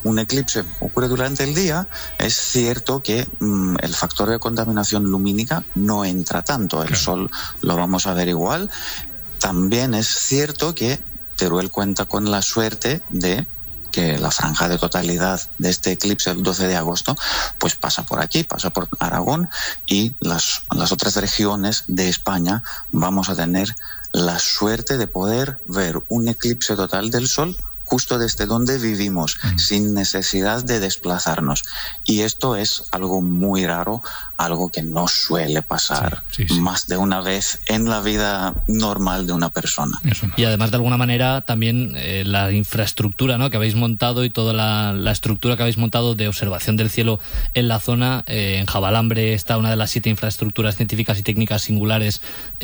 un eclipse ocurre durante el día, es cierto que el factor de contaminación lumínica no entra tanto. El sol lo vamos a ver igual. También es cierto que Teruel cuenta con la suerte de que la franja de totalidad de este eclipse el 12 de agosto pues pasa por aquí, pasa por Aragón, y las otras regiones de España vamos a tener la suerte de poder ver un eclipse total del Sol justo desde donde vivimos, sin necesidad de desplazarnos. Y esto es algo muy raro, algo que no suele pasar más de una vez en la vida normal de una persona. Y además, de alguna manera, también la infraestructura, ¿no?, que habéis montado, y toda la estructura que habéis montado de observación del cielo en la zona. En Javalambre está una de las 7 infraestructuras científicas y técnicas singulares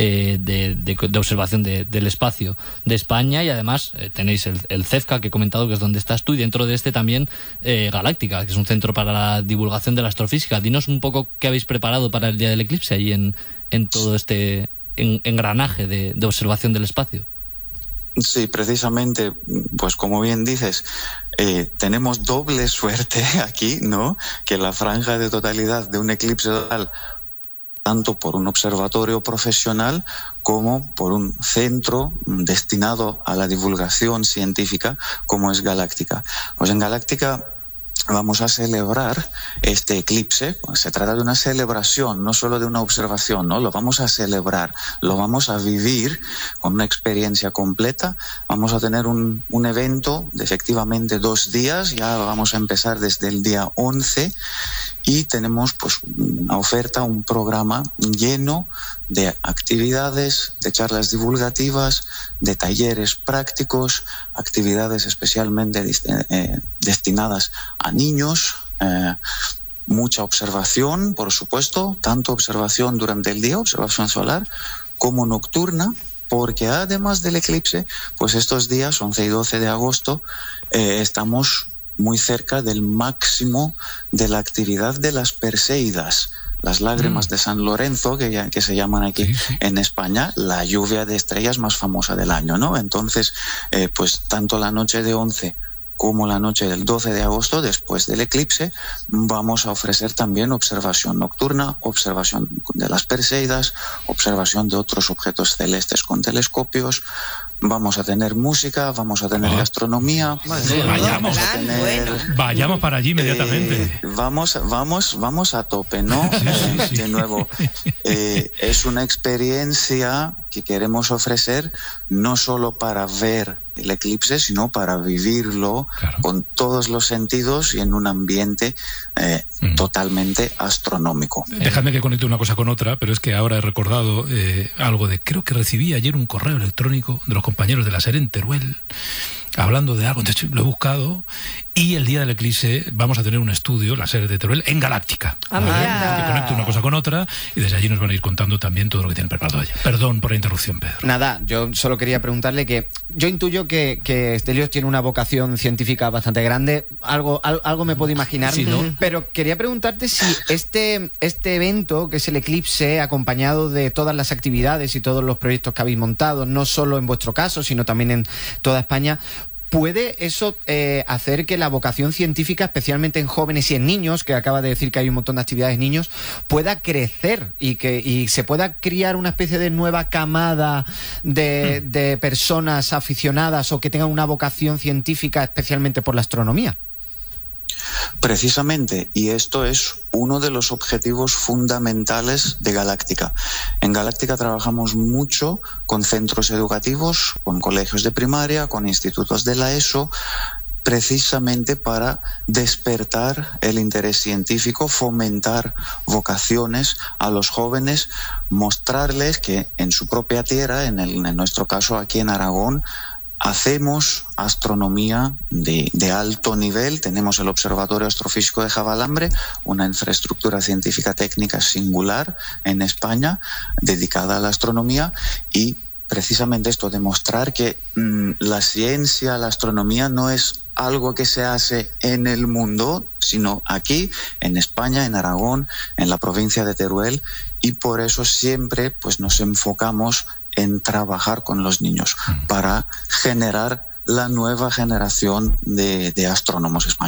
de observación del espacio de España, y además tenéis el CEFCA, que he comentado, que es donde estás tú, y dentro de este también Galáctica, que es un centro para la divulgación de la astrofísica. Dinos un poco qué habéis preparado para el día del eclipse ahí en todo este engranaje de observación del espacio. Sí, precisamente, pues como bien dices, tenemos doble suerte aquí, ¿no? Que la franja de totalidad de un eclipse total, tanto por un observatorio profesional como por un centro destinado a la divulgación científica como es Galáctica. Pues en Galáctica vamos a celebrar este eclipse. Se trata de una celebración, no solo de una observación, ¿no? Lo vamos a celebrar, lo vamos a vivir con una experiencia completa. Vamos a tener un evento de efectivamente 2 días, ya vamos a empezar desde el día 11, y tenemos pues una oferta, un programa lleno de actividades, de charlas divulgativas, de talleres prácticos, actividades especialmente destinadas a niños, mucha observación, por supuesto, tanto observación durante el día, observación solar, como nocturna, porque además del eclipse, pues estos días, 11 y 12 de agosto, estamos muy cerca del máximo de la actividad de las Perséidas, las lágrimas de San Lorenzo, que se llaman aquí en España, la lluvia de estrellas más famosa del año, ¿no? Entonces, pues tanto la noche de 11 como la noche del 12 de agosto, después del eclipse, vamos a ofrecer también observación nocturna, observación de las Perseidas, observación de otros objetos celestes con telescopios. Vamos a tener música, vamos a tener gastronomía. Vayamos para allí inmediatamente. Vamos a tope, ¿no? De nuevo, es una experiencia que queremos ofrecer no solo para ver el eclipse, sino para vivirlo con todos los sentidos y en un ambiente totalmente astronómico. Déjame que conecte una cosa con otra, pero es que ahora he recordado algo de... Creo que recibí ayer un correo electrónico de los compañeros de la SER en Teruel, hablando de algo. Entonces lo he buscado, y el día del eclipse vamos a tener un estudio, la SER de Teruel, en Galáctica. Que conecte una cosa con otra, y desde allí nos van a ir contando también todo lo que tienen preparado allí. Perdón por la interrupción, Pedro. Nada, yo solo quería preguntarle que yo intuyo que Stelios tiene una vocación científica bastante grande, algo me puedo imaginar, ¿no? Pero quería preguntarte si este evento, que es el eclipse, acompañado de todas las actividades y todos los proyectos que habéis montado, no solo en vuestro caso, sino también en toda España, ¿puede eso hacer que la vocación científica, especialmente en jóvenes y en niños, que acaba de decir que hay un montón de actividades niños, pueda crecer y se pueda criar una especie de nueva camada de personas aficionadas o que tengan una vocación científica especialmente por la astronomía? Precisamente, y esto es uno de los objetivos fundamentales de Galáctica. En Galáctica trabajamos mucho con centros educativos, con colegios de primaria, con institutos de la ESO, precisamente para despertar el interés científico, fomentar vocaciones a los jóvenes, mostrarles que en su propia tierra, en nuestro caso aquí en Aragón, hacemos astronomía de alto nivel. Tenemos el Observatorio Astrofísico de Javalambre, una infraestructura científica técnica singular en España dedicada a la astronomía, y precisamente esto, demostrar que la ciencia, la astronomía no es algo que se hace en el mundo, sino aquí, en España, en Aragón, en la provincia de Teruel, y por eso siempre pues nos enfocamos en trabajar con los niños para generar la nueva generación de astrónomos españoles.